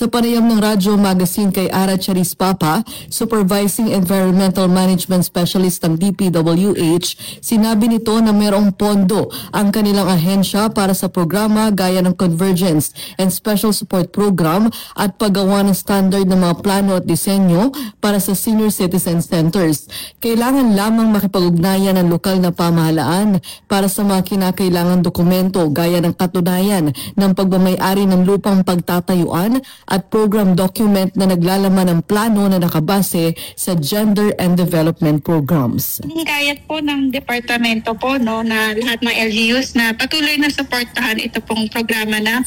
Sa panayam ng Radyo Magazine kay Ara Charis Papa, Supervising Environmental Management Specialist ng DPWH, sinabi nito na mayroong pondo ang kanilang ahensya para sa programa gaya ng Convergence and Special Support Program at paggawa ng standard ng mga plano at disenyo para sa senior citizen centers. Kailangan lamang makipag-ugnayan ng lokal na pamahalaan para sa mga kinakailangang dokumento gaya ng katunayan ng pagmamay-ari ng lupang pagtatayuan at program document na naglalaman ng plano na nakabase sa gender and development programs. Hingayat po ng departamento po na lahat ng LGUs na patuloy na suportahan ito pong programa na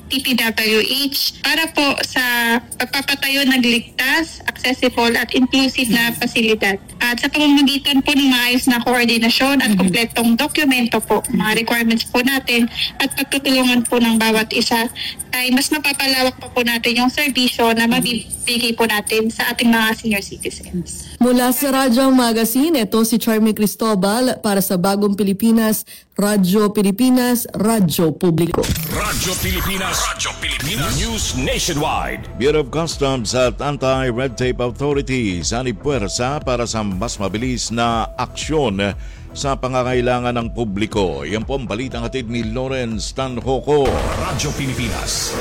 TPWH para po sa pagpapatayo ng ligtas, accessible at inclusive na pasilidad. At sa pamamagitan po ng maayos na koordinasyon at kompletong dokumento po, mga requirements po natin at pagtutulungan po ng bawat isa ay mas mapapalawak pa po natin yung serbisyo na mabibigay po natin sa ating mga senior citizens. Mula sa Radyo Magazine, ito si Charmy Cristobal para sa Bagong Pilipinas, Radyo Pilipinas, Radyo Publiko. Radyo Pilipinas, News Nationwide. Bureau of Customs at Anti-Red Tape Authorities anipuwersa para sa mas mabilis na aksyon sa pangangailangan ng publiko. Yan po ang balitang hatid ni Lawrence Tanhoco. Radyo Pilipinas,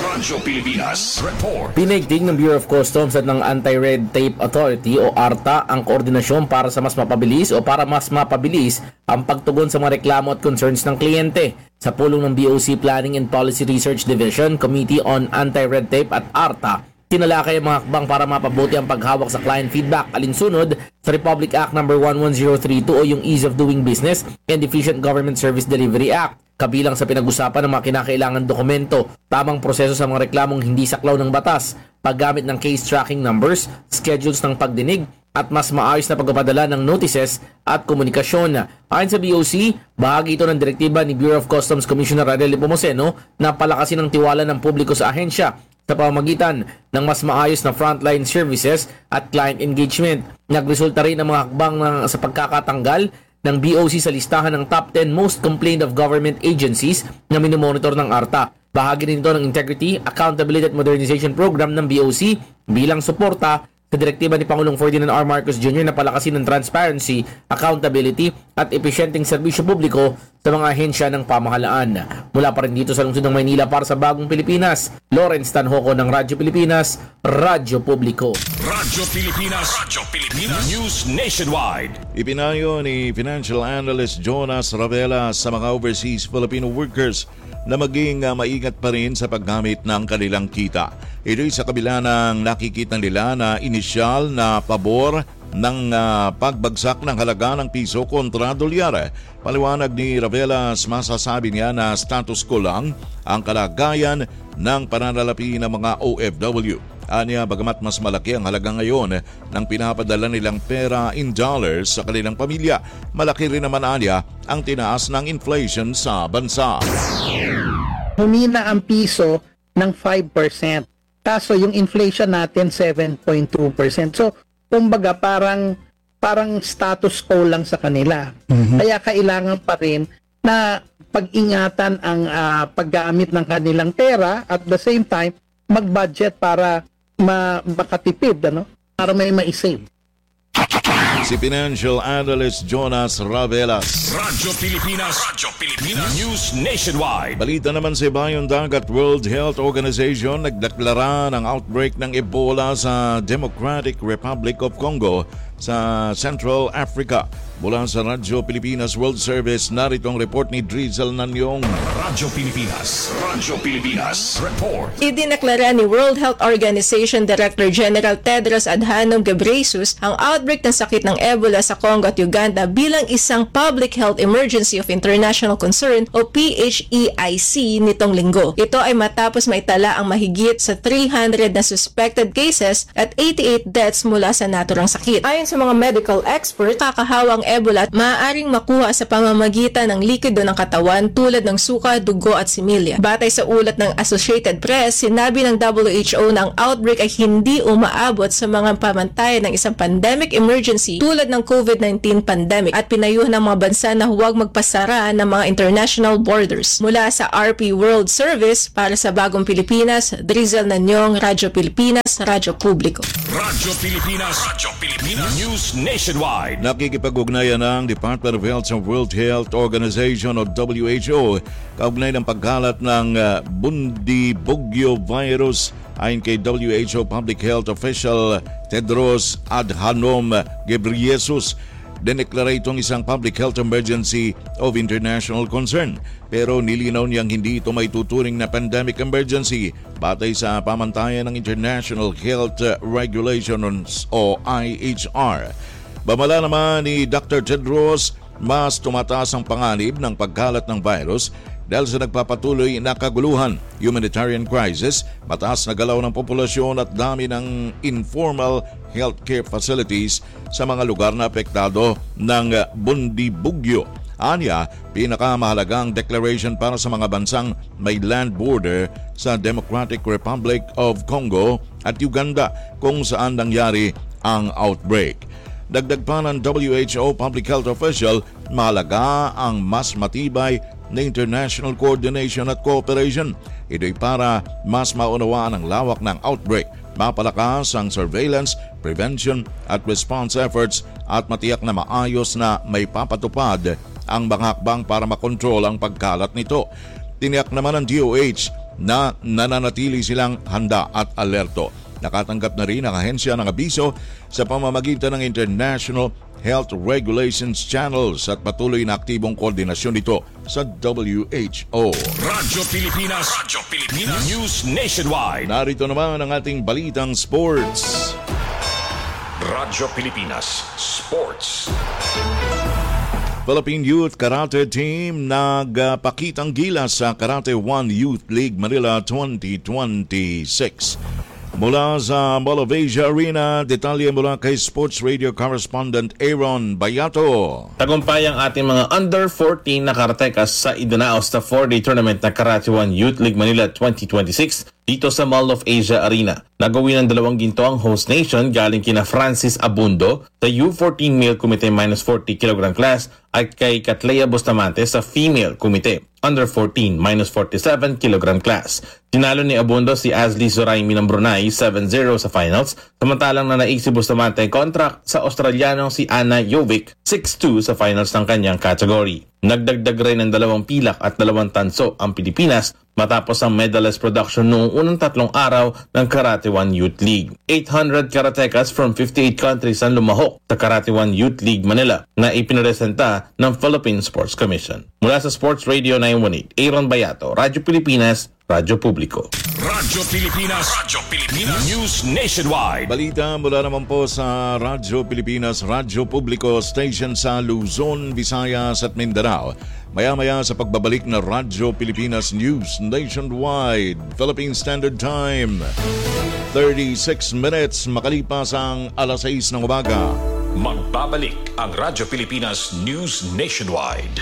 report. Pinaigting ng Bureau of Customs at ng Anti-Red Tape Authority o ARTA ang koordinasyon para sa mas mapabilis o para mas mapabilis ang pagtugon sa mga reklamo at concerns ng kliyente. Sa pulong ng BOC Planning and Policy Research Division, Committee on Anti-Red Tape at ARTA, tinalakay ang mga hakbang para mapabuti ang paghawak sa client feedback alinsunod sa Republic Act No. 11032 o yung Ease of Doing Business and Efficient Government Service Delivery Act. Kabilang sa pinag-usapan ng mga kinakailangan dokumento, tamang proseso sa mga reklamong hindi saklaw ng batas, paggamit ng case tracking numbers, schedules ng pagdinig, at mas maayos na pagpapadala ng notices at komunikasyon. Ayon sa BOC, bahagi ito ng direktiba ni Bureau of Customs Commissioner Adele Pomoceno na palakasin ang tiwala ng publiko sa ahensya sa pamamagitan ng mas maayos na frontline services at client engagement. Nagresulta rin ang mga hakbang sa pagkakatanggal ng BOC sa listahan ng top 10 most complained of government agencies na minomonitor ng ARTA. Bahagi rin ito ng Integrity, Accountability at Modernization Program ng BOC bilang suporta sa direktiba ni Pangulong Ferdinand R. Marcos Jr. na palakasin ng transparency, accountability at epesyenteng serbisyo publiko sa mga ahensya ng pamahalaan. Mula pa rin dito sa lungsod ng Maynila para sa Bagong Pilipinas, Lawrence Tanhoco ng Radyo Pilipinas, Radyo Publiko. Radyo Pilipinas, News Nationwide. Ipinayo ni Financial Analyst Jonas Ravela sa mga overseas Filipino workers na maging maingat pa rin sa paggamit ng kanilang kita. Ito'y sa kabila ng nakikita nila na inisyal na pabor ng pagbagsak ng halaga ng piso kontra dolyar. Paliwanag ni Ravelas, masasabi niya na status quo lang ang kalagayan ng pananalapi ng mga OFW. Anya, bagamat mas malaki ang halaga ngayon ng pinapadala nilang pera in dollars sa kanilang pamilya, malaki rin naman anya ang tinaas ng inflation sa bansa. Humina ang piso ng 5%. Kaso yung inflation natin 7.2%. So, kumbaga parang status quo lang sa kanila. Kaya kailangan pa rin na pag-ingatan ang paggamit ng kanilang pera at the same time mag-budget para makatipid, para may maisave. Si Financial Analyst Jonas Ravelas. Radyo Pilipinas, News Nationwide. Balita naman sa Ibayong Dagat, World Health Organization nagdeklara ng outbreak ng Ebola sa Democratic Republic of Congo sa Central Africa. Mula sa Radyo Pilipinas World Service, narito ang report ni Drizzle Nanyong. Radyo Pilipinas, report. Idineklara ni World Health Organization Director General Tedros Adhanom Ghebreyesus ang outbreak ng sakit ng Ebola sa Congo at Uganda bilang isang Public Health Emergency of International Concern o PHEIC nitong linggo. Ito ay matapos maitala ang mahigit sa 300 na suspected cases at 88 deaths mula sa naturang sakit. Ayon sa sa mga medical expert, kakahawang Ebola at maaaring makuha sa pamamagitan ng likido ng katawan tulad ng suka, dugo at similya. Batay sa ulat ng Associated Press, sinabi ng WHO na ang outbreak ay hindi umaabot sa mga pamantayan ng isang pandemic emergency tulad ng COVID-19 pandemic at pinayuhan ng mga bansa na huwag magpasara ng mga international borders. Mula sa RP World Service para sa Bagong Pilipinas, Drizel Nanyong, Radyo Pilipinas, Radyo Publiko. Radyo Pilipinas, News Nationwide. Nakikipag-ugnayan ng Department of Health sa World Health Organization o WHO kaugnay ng pagkalat ng Bundibugyo virus. Ayon kay WHO Public Health Official Tedros Adhanom Ghebreyesus, dineklara itong isang public health emergency of international concern. Pero nilinaw niyang hindi ito may tuturing na pandemic emergency batay sa pamantayan ng International Health Regulations o IHR. Bamala naman ni Dr. Tedros, mas tumataas ang panganib ng pagkalat ng virus dahil sa nagpapatuloy na kaguluhan, humanitarian crisis, mataas na galaw ng populasyon at dami ng informal healthcare facilities sa mga lugar na apektado ng Bundibugyo. Anya, pinakamahalagang declaration para sa mga bansang may land border sa Democratic Republic of Congo at Uganda kung saan nangyari ang outbreak. Dagdag pa ng WHO Public Health Official, mahalaga ang mas matibay na international coordination at cooperation. Ito'y para mas maunawaan ang lawak ng outbreak, mapalakas ang surveillance, prevention at response efforts at matiyak na maayos na may papatupad ang mga hakbang para makontrol ang pagkalat nito. Tiniyak naman ng DOH na nananatili silang handa at alerto. Nakatanggap na rin ang ahensya ng abiso sa pamamagitan ng International Health Regulations Channels at patuloy na aktibong koordinasyon nito sa WHO. Radyo Pilipinas, News Nationwide. Narito naman ang ating balitang sports. Radyo Pilipinas Sports. Philippine Youth Karate Team nagpakitang gilas sa Karate 1 Youth League Manila 2026. Mula sa Mall of Asia Arena, detalye mula kay Sports Radio Correspondent Aaron Bayato. Tagumpay ang ating mga under-14 na karatekas sa idinaos na 4-day tournament na Karate 1 Youth League Manila 2026 dito sa Mall of Asia Arena. Nagawin ng 2 ginto ang host nation galing kina Francis Abundo sa U14 Male Committee -40 kg class at kay Catlea Bustamante sa Female Committee under 14 -47 kg class. Tinalo ni Abundo si Ashley Zoraimi ng Brunei 7-0 sa finals, samantalang nanaig si Bustamante contract sa Australianong si Anna Jovic 6-2 sa finals ng kanyang category. Nagdagdag rin ng 2 pilak at 2 tanso ang Pilipinas matapos ang medalist production noong unang 3 araw ng Karate 1 Youth League. 800 karatekas from 58 countries ang lumahok sa Karate 1 Youth League Manila na ipiniresenta ng Philippine Sports Commission. Mula sa Sports Radio 918, Aaron Bayato, Radyo Pilipinas, Radyo Publiko. Radyo Pilipinas, News Nationwide. Balita mula naman po sa Radyo Pilipinas, Radyo Publiko station sa Luzon, Visayas at Mindanao. Maya-maya sa pagbabalik na Radyo Pilipinas News Nationwide, Philippine Standard Time. 36 minutes makalipas ang alas 6 ng umaga. Magbabalik ang Radyo Pilipinas News Nationwide.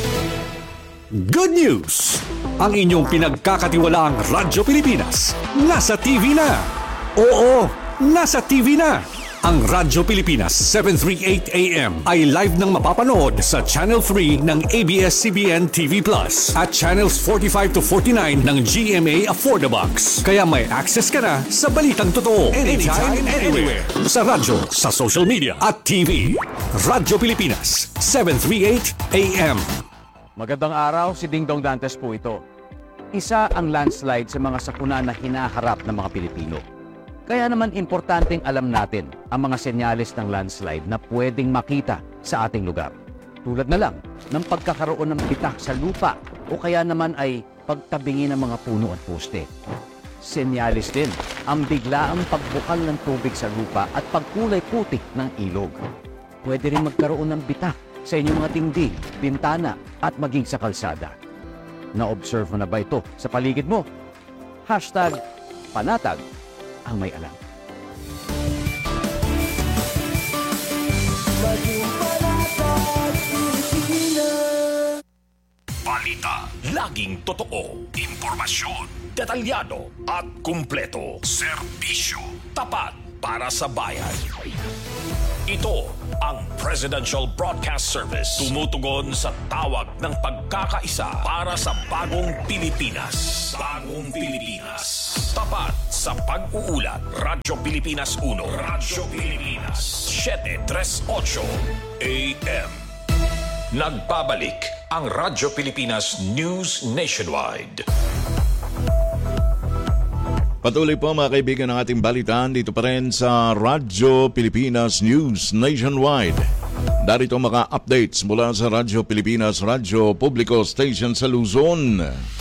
Good news! Ang inyong pinagkakatiwalaang Radyo Pilipinas nasa TV na. Oo, nasa TV na. Ang Radyo Pilipinas 738 AM ay live nang mapapanood sa Channel 3 ng ABS-CBN TV Plus at Channels 45 to 49 ng GMA Affordabox. Kaya may access ka na sa balitang totoo anytime, anywhere. Sa radyo, sa social media at TV. Radyo Pilipinas 738 AM. Magandang araw, si Dingdong Dantes po ito. Isa ang landslide sa mga sakuna na hinaharap ng mga Pilipino. Kaya naman importanteng alam natin ang mga senyales ng landslide na pwedeng makita sa ating lugar. Tulad na lang ng pagkakaroon ng bitak sa lupa o kaya naman ay pagtabingi ng mga puno at poste. Senyales din ang biglaang pagbukal ng tubig sa lupa at pagkulay puti ng ilog. Pwede rin magkaroon ng bitak sa inyong mga dingding, bintana at maging sa kalsada. Na-observe mo na ba ito sa paligid mo? #panatag ang may alam. Balita, laging totoo. Impormasyon, detalyado at kumpleto. Serbisyo, tapat para sa bayan. Ito ang Presidential Broadcast Service. Tumutugon sa tawag ng pagkakaisa para sa bagong Pilipinas. Bagong Pilipinas. Tapat sa pag-uulat. Radyo Pilipinas 1. Radyo Pilipinas 738 AM. Nagbabalik ang Radyo Pilipinas News Nationwide. Patuloy po mga kaibigan ng ating balitaan dito pa rin sa Radyo Pilipinas News Nationwide. Darito mga updates mula sa Radyo Pilipinas Radyo Publico Station sa Luzon.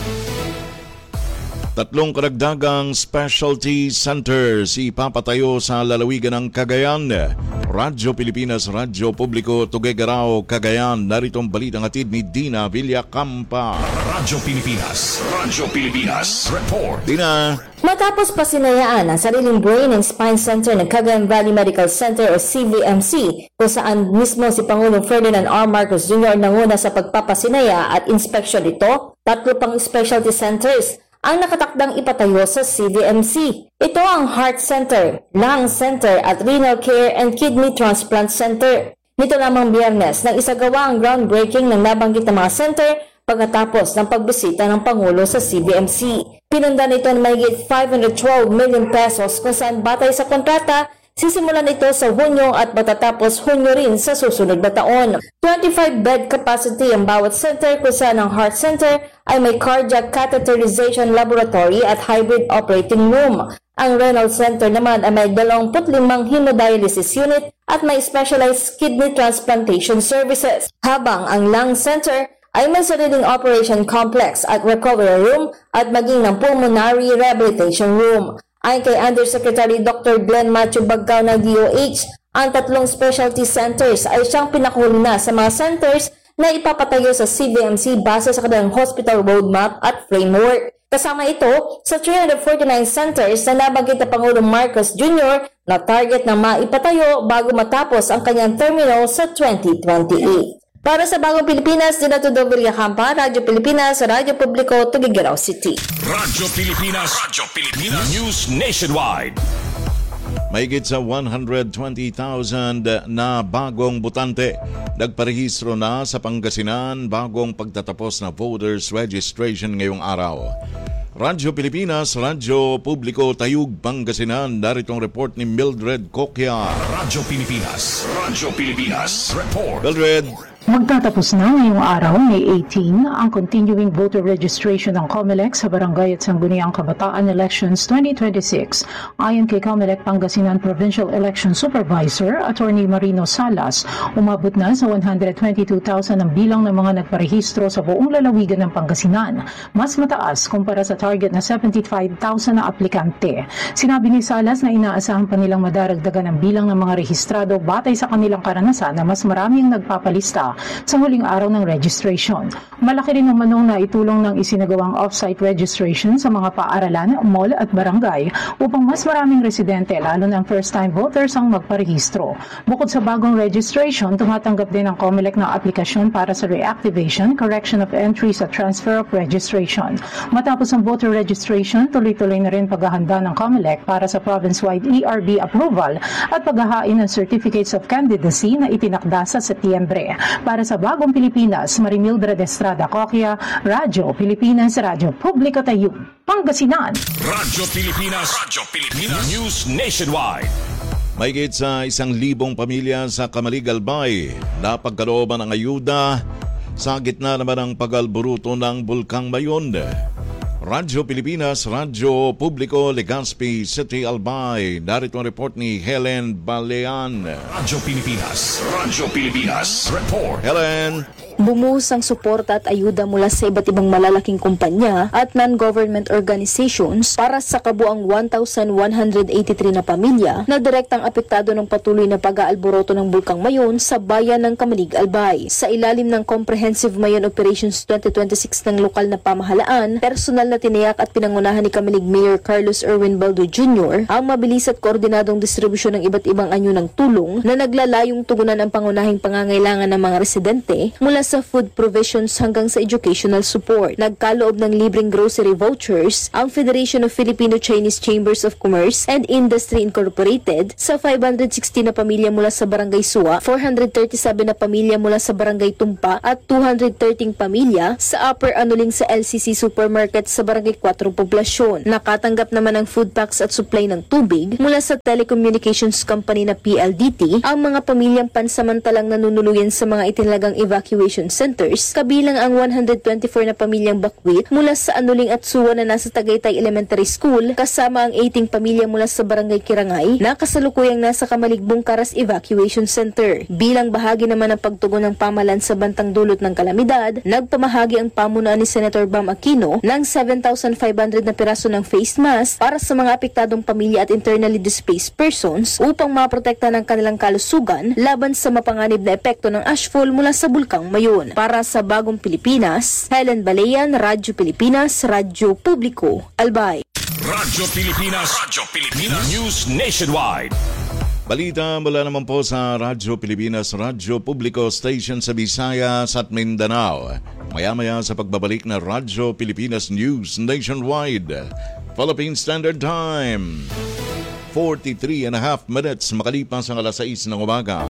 3 karagdagang specialty centers ipapatayo sa lalawigan ng Cagayan. Radyo Pilipinas Radyo Publico Tuguegarao, Cagayan. Narito ang balitang hatid ni Dina Villacampa. Radyo Pilipinas Report. Dina. Matapos pasinayaan ang sariling Brain and Spine Center ng Cagayan Valley Medical Center o CVMC, kung saan mismo si Pangulong Ferdinand R. Marcos Jr. nanguna sa pagpapasinaya at inspeksyon nito, 3 pang specialty centers ang nakatakdang ipatayo sa CVMC. Ito ang Heart Center, Lung Center at Renal Care and Kidney Transplant Center. Nito lamang Biyernes nang isagawa ang groundbreaking ng nabanggit na mga center pagkatapos ng pagbisita ng Pangulo sa CVMC. Pinunda nito ng mahigit 512 million pesos kung saan batay sa kontrata, sisimulan ito sa Hunyo at matatapos Hunyo rin sa susunod na taon. 25-bed capacity ang bawat center kung saan ang Heart Center ay may cardiac catheterization laboratory at hybrid operating room. Ang Renal Center naman ay may 25 hemodialysis unit at may specialized kidney transplantation services. Habang ang Lung Center ay may sariling operation complex at recovery room at maging ng pulmonary rehabilitation room. Ayon kay Undersecretary Dr. Glenn Matthew Bagao ng DOH, ang 3 specialty centers ay siyang pinakahuli na sa mga centers na ipapatayo sa CVMC base sa kanilang hospital roadmap at framework. Kasama ito sa 349 centers na nabanggit na Pangulong Marcos Jr. na target na maipatayo bago matapos ang kanyang terminal sa 2028. Para sa Bagong Pilipinas, Dinatudo Villacampa, Radyo Pilipinas, Radyo Publico, Tuguegarao City. Radyo Pilipinas News Nationwide. Mahigit sa 120,000 na bagong botante nagparehistro na sa Pangasinan bagong pagtatapos na voters registration ngayong araw. Radyo Pilipinas, Radyo Publico, Tayug, Pangasinan. Daritong report ni Mildred Coquia. Radyo Pilipinas Report. Mildred. Magtatapos na ngayong araw, May 18, ang continuing voter registration ng COMELEC sa Barangay at Sangguniang Kabataan Elections 2026. Ayon kay COMELEC Pangasinan Provincial Election Supervisor, Attorney Marino Salas, umabot na sa 122,000 ang bilang ng mga nagparehistro sa buong lalawigan ng Pangasinan, mas mataas kumpara sa target na 75,000 na aplikante. Sinabi ni Salas na inaasahan pa nilang madaragdagan ang bilang ng mga rehistrado batay sa kanilang karanasan na mas marami ang nagpapalista sa huling araw ng registration. Malaki rin naman na itulong ng isinagawang off-site registration sa mga paaralan, mall at barangay upang mas maraming residente lalo ng first-time voters ang magparehistro. Bukod sa bagong registration, tumatanggap din ang COMELEC ng aplikasyon para sa reactivation, correction of entries at transfer of registration. Matapos ang voter registration, tuloy-tuloy na rin paghahanda ng COMELEC para sa province-wide ERB approval at paghahain ng certificates of candidacy na itinakda sa Setyembre. Para sa Bagong Pilipinas, Marimildred Estrada Coquia, Radyo Pilipinas, Radyo Publico Tayug, Pangasinan. Radyo Pilipinas News Nationwide. Mahigit sa 1,000 pamilya sa Camalig Albay na pagkalooban ng ayuda sa gitna naman ng pag-alburuto ng Bulkang Mayon. Radyo Pilipinas, Radyo Publico, Legazpi City, Albay. Narito ang report ni Helen Balean. Radyo Pilipinas Report. Helen. Bumuhos ang suporta at ayuda mula sa iba't ibang malalaking kumpanya at non-government organizations para sa kabuang 1,183 na pamilya na direktang apektado ng patuloy na pag-aalboroto ng Bulkang Mayon sa bayan ng Camalig Albay. Sa ilalim ng Comprehensive Mayon Operations 2026 ng lokal na pamahalaan, personal na tiniyak at pinangunahan ni Camalig Mayor Carlos Erwin Baldo Jr. ang mabilis at koordinadong distribusyon ng iba't ibang anyo ng tulong na naglalayong tugunan ang pangunahing pangangailangan ng mga residente mula mula sa food provisions hanggang sa educational support. Nagkaloob ng libreng grocery vouchers ang Federation of Filipino-Chinese Chambers of Commerce and Industry Incorporated sa 560 na pamilya mula sa Barangay Suwa, 437 na pamilya mula sa Barangay Tumpa at 213 pamilya sa Upper Anuling sa LCC Supermarket sa Barangay 4 Poblasyon. Nakatanggap naman ng food packs at supply ng tubig mula sa telecommunications company na PLDT ang mga pamilyang pansamantalang nanunuluyan sa mga itinalagang evacuation centers, kabilang ang 124 na pamilyang bakwit mula sa Anuling at Suwa na nasa Tagaytay Elementary School, kasama ang 18 pamilya mula sa Barangay Kirangay na kasalukuyang nasa Kamaligbong Karas Evacuation Center. Bilang bahagi naman ng pagtugon ng pamahalaan sa bantang dulot ng kalamidad, nagpamahagi ang pamunuan ni Senator Bam Aquino ng 7,500 na piraso ng face mask para sa mga apektadong pamilya at internally displaced persons upang maprotekta ng kanilang kalusugan laban sa mapanganib na epekto ng ashfall mula sa Bulkang Mayon. Para sa Bagong Pilipinas, Helen Balayan, Radyo Pilipinas, Radyo Publiko, Albay. Radyo Pilipinas, News Nationwide. Balita mula naman po sa Radyo Pilipinas, Radyo Publiko Station sa Visayas at Mindanao. Maya-maya sa pagbabalik na Radyo Pilipinas News Nationwide. Philippine Standard Time. 43 and a half minutes makalipas ang alas 6 ng umaga.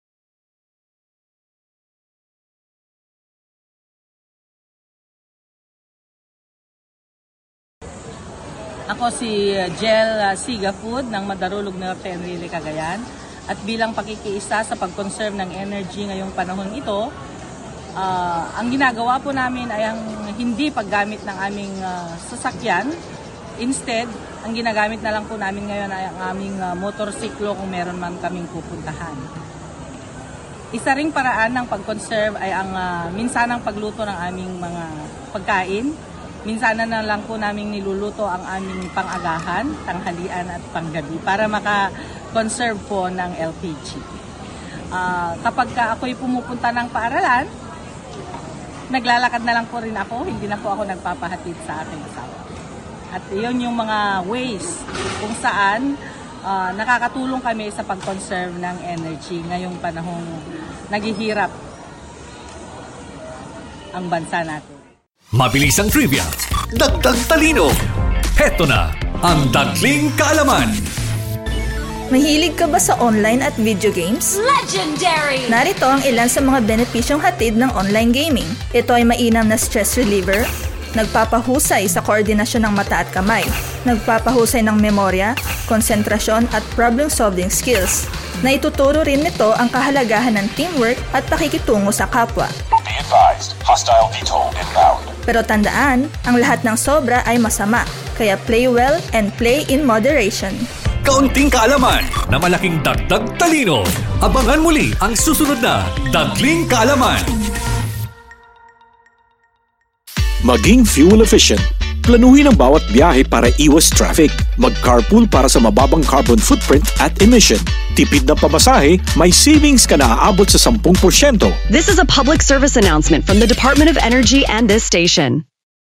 Ako si Jel Sigafood ng Madarulog Norte, Enrile, Cagayan. At bilang pakikiisa sa pag-conserve ng energy ngayong panahon ito, ang ginagawa po namin ay ang hindi paggamit ng aming sasakyan. Instead, ang ginagamit na lang po namin ngayon ay ang aming motorsiklo kung meron man kaming pupuntahan. Isa ring paraan ng pag-conserve ay ang minsanang pagluto ng aming mga pagkain. Minsanan na lang po namin niluluto ang aming pang-agahan, tanghalian at panggabi para maka-conserve po ng LPG. Kapag ako'y pumupunta ng paaralan, naglalakad na lang po rin ako, hindi na po ako nagpapahatid sa aking asawa. At iyon yung mga ways kung saan nakakatulong kami sa pag-conserve ng energy ngayong panahong naghihirap ang bansa natin. Mabilis ang trivia, dagdag talino. Heto na ang Dagling Kaalaman. Mahilig ka ba sa online at video games? Legendary! Narito ang ilan sa mga benepisyong hatid ng online gaming. Ito ay mainam na stress reliever, nagpapahusay sa koordinasyon ng mata at kamay, nagpapahusay ng memorya, konsentrasyon at problem-solving skills. Naituturo rin nito ang kahalagahan ng teamwork at pakikitungo sa kapwa. Be advised, hostile VTOL inbound. Pero tandaan, ang lahat ng sobra ay masama, kaya play well and play in moderation. Kaunting kaalaman na malaking dagdag talino. Abangan muli ang susunod na Dagling Kaalaman. Maging fuel efficient. Planuhin ang bawat biyahe para iwas traffic. Mag-carpool para sa mababang carbon footprint at emission. Tipid na pamasahe, may savings ka na aabot sa 10%. This is a public service announcement from the Department of Energy and this station.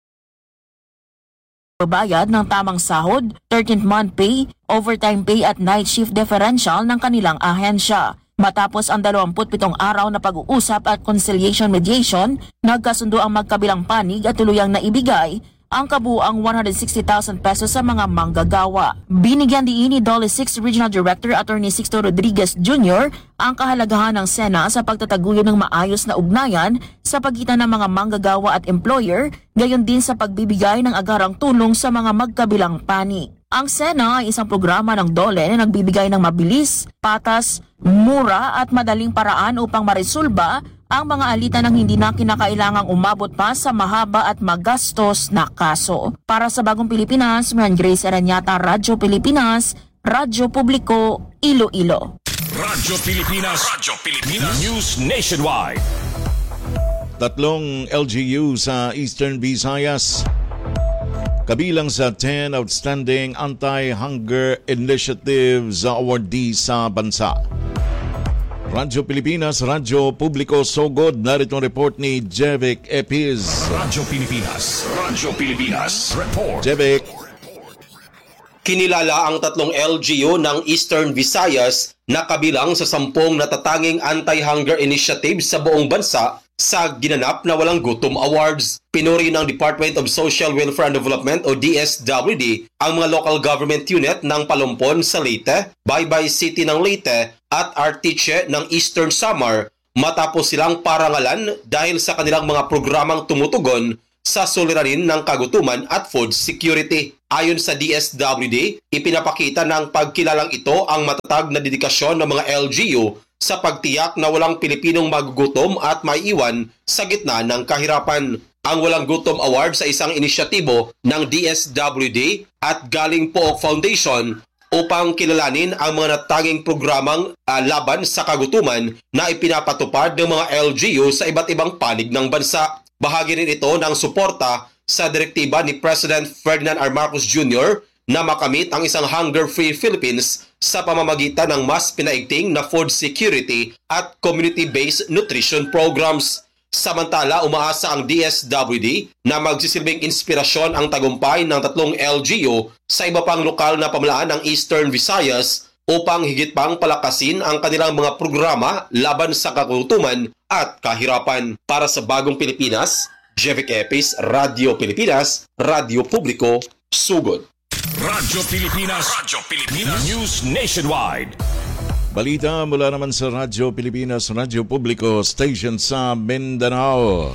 Bayad ng tamang sahod, 13th month pay, overtime pay at night shift differential ng kanilang ahensya. Matapos ang 27 araw na pag-uusap at conciliation mediation, nagkasundo ang magkabilang panig at tuluyang naibigay ang kabuang 160,000 pesos sa mga manggagawa. Binigyan din ni Dolly 6 Regional Director Attorney Sixto Rodriguez Jr. ang kahalagahan ng SENA sa pagtataguyod ng maayos na ugnayan sa pagitan ng mga manggagawa at employer, gayon din sa pagbibigay ng agarang tulong sa mga magkabilang panig. Ang SENA ay isang programa ng DOLE na nagbibigay ng mabilis, patas, mura at madaling paraan upang maresolba ang mga alitan ng hindi na kinakailangang umabot pa sa mahaba at magastos na kaso. Para sa Bagong Pilipinas, Marian Grace Aranyata, Radyo Pilipinas, Radyo Publiko, Iloilo. Radyo Pilipinas, News Nationwide. 3 LGU sa Eastern Visayas. Kabilang sa 10 outstanding anti-hunger initiatives awardees sa bansa. Radyo Pilipinas, Radyo Publiko, Sogod. Narito ang report ni Jevic Epiz. Radyo Pilipinas, report. Jevic. Kinilala ang 3 LGU ng Eastern Visayas na kabilang sa 10 natatanging anti-hunger initiatives sa buong bansa sa ginanap na Walang Gutom Awards. Pinuri ng Department of Social Welfare and Development o DSWD ang mga local government unit ng Palumpon sa Leyte, Baybay City ng Leyte at Artiche ng Eastern Samar matapos silang parangalan dahil sa kanilang mga programang tumutugon sa suliranin ng kagutuman at food security. Ayon sa DSWD, ipinapakita ng pagkilalang ito ang matatag na dedikasyon ng mga LGU sa pagtiyak na walang Pilipinong magugutom at maiiwan sa gitna ng kahirapan. Ang Walang Gutom Award sa isang inisyatibo ng DSWD at Galing Pook Foundation upang kilalanin ang mga nataging programang laban sa kagutuman na ipinapatupad ng mga LGU sa iba't ibang panig ng bansa. Bahagi rin ito ng suporta sa direktiba ni President Ferdinand R. Marcos Jr. na makamit ang isang hunger-free Philippines sa pamamagitan ng mas pinaigting na food security at community-based nutrition programs. Samantala, umaasa ang DSWD na magsisilbing inspirasyon ang tagumpay ng tatlong LGU sa iba pang lokal na pamalaan ng Eastern Visayas upang higit pang palakasin ang kanilang mga programa laban sa kagutuman at kahirapan. Para sa Bagong Pilipinas, Jevic Epis, Radio Pilipinas, Radio Publiko, Sugod. Radyo Pilipinas, News Nationwide. Balita mula naman sa Radyo Pilipinas, Radyo Publiko, station sa Mindanao.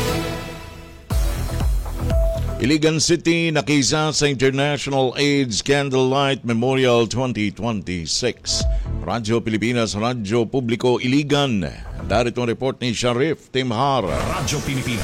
Iligan City nakisa sa International AIDS Candlelight Memorial 2026. Radyo Pilipinas, Radyo Publiko, Iligan. Darito ang report ni Sharif Timhar. Radyo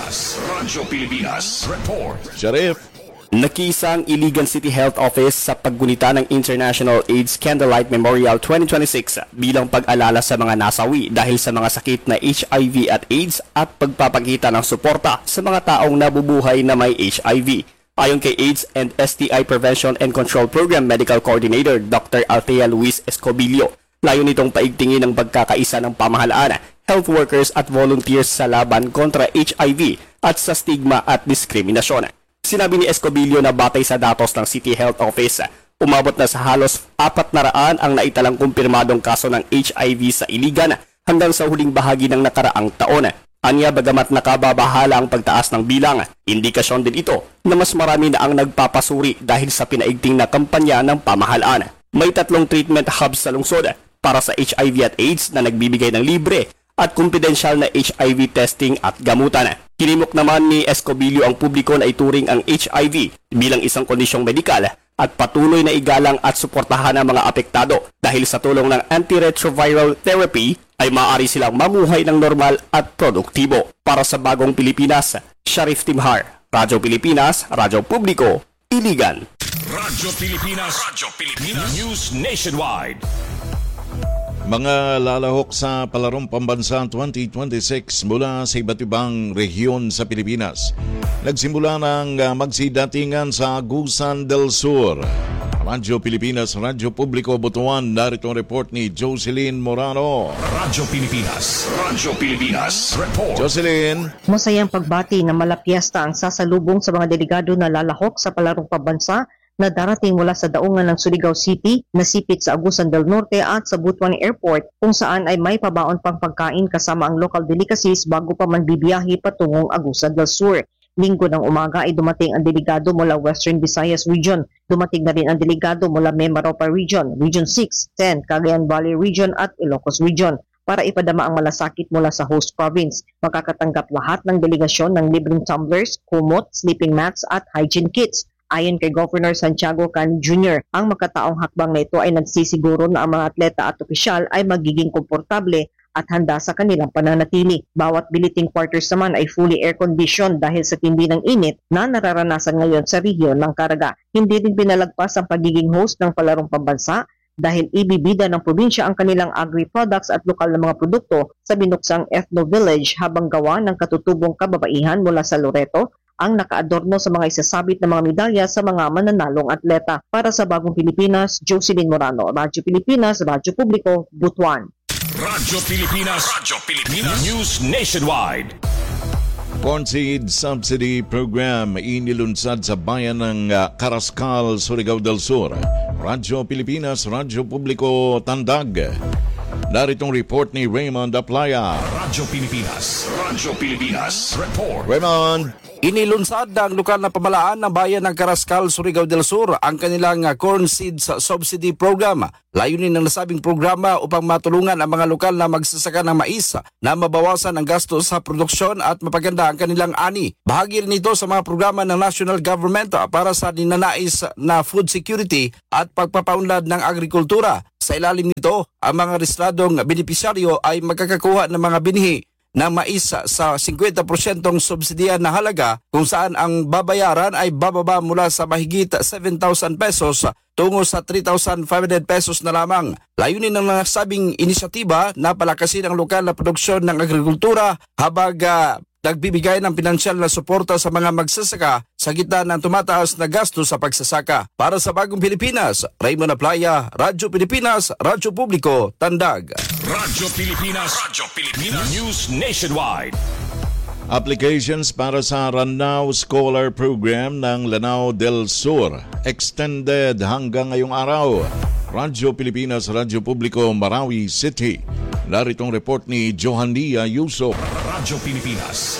Pilipinas, report. Sharif. Nakisang Iligan City Health Office sa paggunita ng International AIDS Candlelight Memorial 2026 bilang pag-alala sa mga nasawi dahil sa mga sakit na HIV at AIDS at pagpapakita ng suporta sa mga taong nabubuhay na may HIV. Ayon kay AIDS and STI Prevention and Control Program Medical Coordinator Dr. Althea Luis Escobillo, layon nitong paigtingin ang pagkakaisa ng pamahalaan, health workers at volunteers sa laban kontra HIV at sa stigma at diskriminasyon. Sinabi ni Escobillo na batay sa datos ng City Health Office, umabot na sa halos 400 ang naitalang kumpirmadong kaso ng HIV sa Iligan hanggang sa huling bahagi ng nakaraang taon. Anya bagamat nakababahala ang pagtaas ng bilang, indikasyon din ito na mas marami na ang nagpapasuri dahil sa pinaigting na kampanya ng pamahalaan. May 3 treatment hubs sa lungsod para sa HIV at AIDS na nagbibigay ng libre at kumpidensyal na HIV testing at gamutan. Kinimok naman ni Escobillo ang publiko na ituring ang HIV bilang isang kondisyong medikal at patuloy na igalang at suportahan ang mga apektado dahil sa tulong ng antiretroviral therapy ay maaari silang mamuhay ng normal at produktibo. Para sa Bagong Pilipinas, Sharif Timhar, Radyo Pilipinas, Radyo Publiko, Iligan. Radyo Pilipinas, News Nationwide. Mga lalahok sa Palarong Pambansa 2026 mula sa iba't ibang rehiyon sa Pilipinas. Nagsimula ng magsidatingan sa Agusan del Sur. Radyo Pilipinas, Radyo Publiko, Butuan. Narito ang report ni Jocelyn Morano. Radyo Pilipinas, report. Jocelyn. Masayang pagbati na malapiesta ang sasalubong sa mga delegado na lalahok sa Palarong Pambansa na darating mula sa daungan ng Surigao City, nasipit sa Agusan del Norte at sa Butuan Airport kung saan ay may pabaon pang pagkain kasama ang local delicacies bago pa man bibiyahe patungong Agusan del Sur. Linggo ng umaga ay dumating ang delegado mula Western Visayas Region. Dumating na rin ang delegado mula Mimaropa Region, Region 6, 10, Cagayan Valley Region at Ilocos Region para ipadama ang malasakit mula sa host province. Makakatanggap lahat ng delegasyon ng libreng tumblers, kumot, sleeping mats at hygiene kits. Ayon kay Governor Santiago Can Jr., ang makataong hakbang na ito ay nagsisiguro na ang mga atleta at opisyal ay magiging komportable at handa sa kanilang pananatili. Bawat billeting quarters naman ay fully air-conditioned dahil sa tindi ng init na nararanasan ngayon sa rehiyon ng Caraga. Hindi din pinalagpas ang pagiging host ng Palarong Pambansa dahil ibibida ng probinsya ang kanilang agri-products at lokal na mga produkto sa binuksang Ethno Village habang gawa ng katutubong kababaihan mula sa Loreto ang nakaadorno sa mga isasabit na mga medalya sa mga mananalong atleta. Para sa Bagong Pilipinas, Jocelyn Morano, Radyo Pilipinas, Radyo Publiko, Butuan. Radyo Pilipinas, News Nationwide. Corn Seed Subsidy Program inilunsad sa bayan ng Carrascal, Surigao del Sur. Radyo Pilipinas, Radyo Publiko, Tandag. Naritong report ni Raymond Aplaya. Radyo Pilipinas Report. Raymond. Inilunsad ng lokal na pamahalaan ng bayan ng Carrascal, Surigao del Sur ang kanilang corn seeds subsidy program. Layunin ng nasabing programa upang matulungan ang mga lokal na magsasaka ng mais na mabawasan ang gastos sa produksyon at mapaganda ang kanilang ani. Bahagi rin ito sa mga programa ng national government para sa ninanais na food security at pagpapaunlad ng agrikultura. Sa ilalim nito, ang mga rehistradong benepisyaryo ay magkakakuha ng mga binhi ng mais sa 50% subsidiyan na halaga kung saan ang babayaran ay bababa mula sa mahigit 7,000 pesos tungo sa 3,500 pesos na lamang. Layunin ng nasabing inisyatiba na palakasin ang lokal na produksyon ng agrikultura habang nagbibigay ng pinansyal na suporta sa mga magsasaka sa gitna ng tumataas na gasto sa pagsasaka. Para sa Bagong Pilipinas, Raymond Aplaya, Radyo Pilipinas, Radyo Publiko, Tandag. Radyo Pilipinas News Nationwide. Applications para sa Ranao Scholar Program ng Lanao del Sur extended hanggang ngayong araw. Radyo Pilipinas, Radyo Publiko, Marawi City. Naritong report ni Johannia Yusuf. Radyo Pilipinas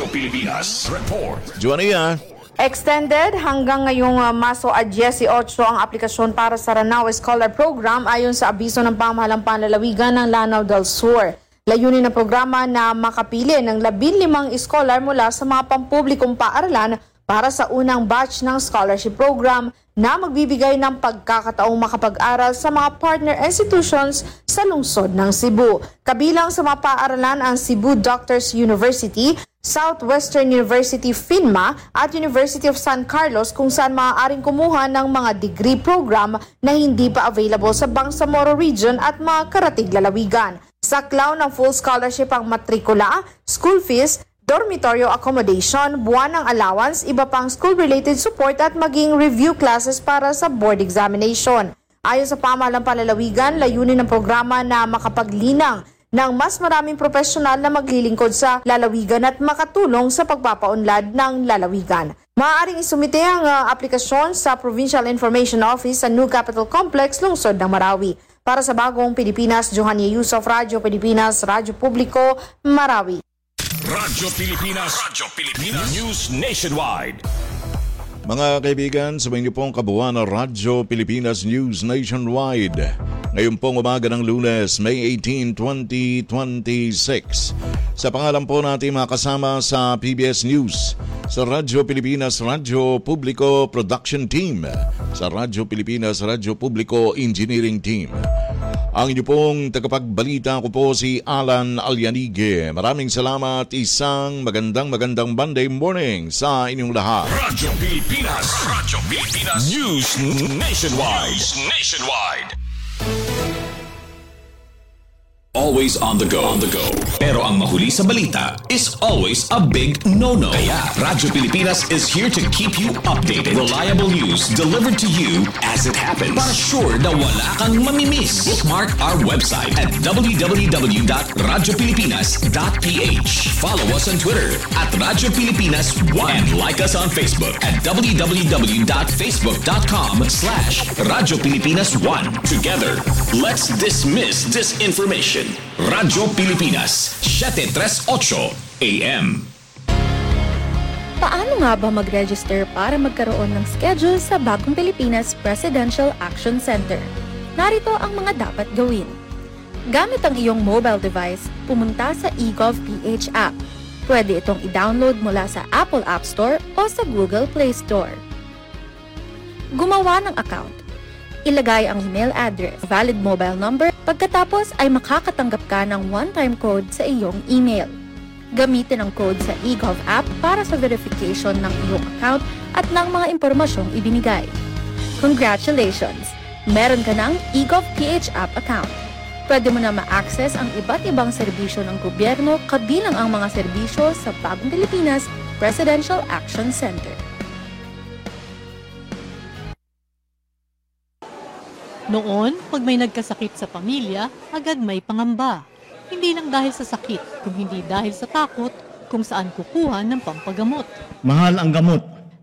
Report. Johannia. Extended hanggang ngayong Marso 18 ang aplikasyon para sa Ranao Scholar Program ayon sa abiso ng pamahalang panlalawigan ng Lanao del Sur. Layunin ng programa na makapili ng 15 scholar mula sa mga pampublikong paaralan para sa unang batch ng scholarship program na magbibigay ng pagkakataong makapag-aral sa mga partner institutions sa lungsod ng Cebu. Kabilang sa mga paaralan ang Cebu Doctors University, Southwestern University FINMA at University of San Carlos kung saan maaaring kumuha ng mga degree program na hindi pa available sa Bangsamoro Region at mga karatig lalawigan. Saklaw ng full scholarship ang matrikula, school fees, dormitorio accommodation, buwan ng allowance, iba pang school-related support at maging review classes para sa board examination. Ayon sa pamahalang panlalawigan, layunin ng programa na makapaglinang ng mas maraming profesional na maglilingkod sa lalawigan at makatulong sa pagpapaunlad ng lalawigan. Maaaring isumite ang aplikasyon sa Provincial Information Office sa New Capital Complex, lungsod ng Marawi. Para sa Bagong Pilipinas, Johannia Yusuf, Radyo Pilipinas, Radyo Publiko, Marawi. Radyo Pilipinas News Nationwide. Mga kaibigan, sabay niyo pong kabuuan ng Radyo Pilipinas News Nationwide. Ngayon pong umaga ng Lunes, May 18, 2026. Sa pangalan po natin mga kasama sa PBS News, sa Radyo Pilipinas Radyo Publiko Production Team, sa Radyo Pilipinas Radyo Publiko Engineering Team. Ang inyo pong tagapagbalita ko po si Alan Alyanige. Maraming salamat. Isang magandang Monday morning sa inyong lahat. Radyo Pilipinas News Nationwide. Always on the go. Pero ang mahuli sa balita is always a big no-no. Kaya Radyo Pilipinas is here to keep you updated. Reliable news delivered to you as it happens. Para sure na wala kang mamimiss. Bookmark our website at www.radiopilipinas.ph. Follow us on Twitter at Radyo Pilipinas 1 and like us on Facebook at www.facebook.com/Radyo Pilipinas 1. Together, let's dismiss disinformation. Radyo Pilipinas, 738 AM. Paano nga ba mag-register para magkaroon ng schedule sa Bagong Pilipinas Presidential Action Center? Narito ang mga dapat gawin. Gamit ang iyong mobile device, pumunta sa eGovPH app. Pwede itong i-download mula sa Apple App Store o sa Google Play Store. Gumawa ng account. Ilagay ang email address, valid mobile number, pagkatapos ay makakatanggap ka ng one-time code sa iyong email. Gamitin ang code sa eGov app para sa verification ng iyong account at ng mga impormasyong ibinigay. Congratulations! Meron ka ng eGovPH app account. Pwede mo na ma-access ang iba't ibang serbisyo ng gobyerno kabilang ang mga serbisyo sa Bagong Pilipinas Presidential Action Center. Noon, pag may nagkasakit sa pamilya, agad may pangamba. Hindi lang dahil sa sakit, kung hindi dahil sa takot kung saan kukuha ng pampagamot. Mahal ang gamot.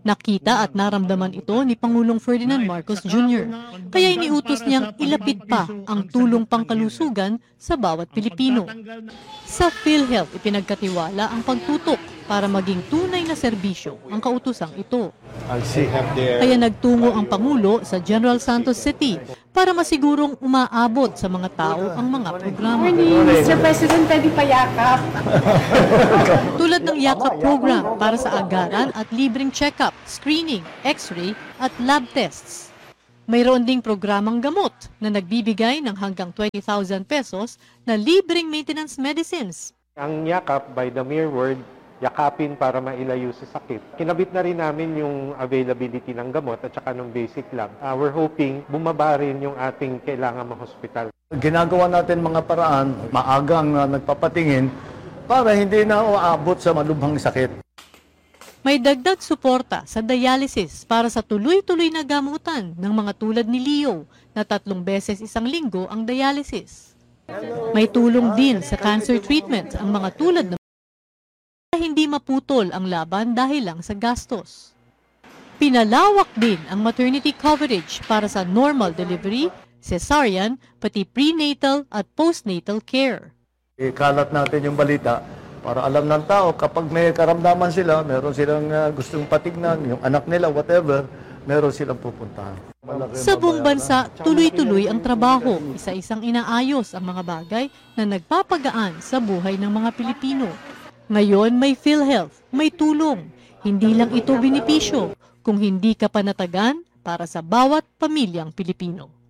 Nakita at naramdaman ito ni Pangulong Ferdinand Marcos Jr. Kaya iniutos niyang ilapit pa ang tulong pangkalusugan sa bawat Pilipino. Sa PhilHealth, ipinagkatiwala ang pagtutok para maging tunay na serbisyo ang kautosang ito. Kaya nagtungo ang Pangulo sa General Santos City para masigurong umaabot sa mga tao ang mga programa. Mr. President, pwede pa yakap. Tulad ng yakap program para sa agaran at libreng check-up, screening, x-ray at lab tests. Mayroon ding programang gamot na nagbibigay ng hanggang 20,000 pesos na libreng maintenance medicines. Ang yakap, by the mere word, yakapin para mailayo sa sakit. Kinabit na rin namin yung availability ng gamot at saka ng basic lang. We're hoping bumaba rin yung ating kailangan ma-hospital. Ginagawa natin mga paraan, maagang nagpapatingin para hindi na uabot sa malubhang sakit. May dagdag suporta sa dialysis para sa tuloy-tuloy na gamutan ng mga tulad ni Leo na 3 beses isang linggo ang dialysis. May tulong din sa cancer treatment ang mga tulad ng hindi maputol ang laban dahil lang sa gastos. Pinalawak din ang maternity coverage para sa normal delivery, cesarean, pati prenatal at postnatal care. Ikalat natin yung balita para alam ng tao kapag may karamdaman sila, meron silang gustong patignan, yung anak nila, whatever, meron silang pupuntahan. Sa buong bansa, tuloy-tuloy ang trabaho, isa-isang inaayos ang mga bagay na nagpapagaan sa buhay ng mga Pilipino. Ngayon may PhilHealth, may tulong. Hindi lang ito benepisyo, kung hindi ka panatagan para sa bawat pamilyang Pilipino.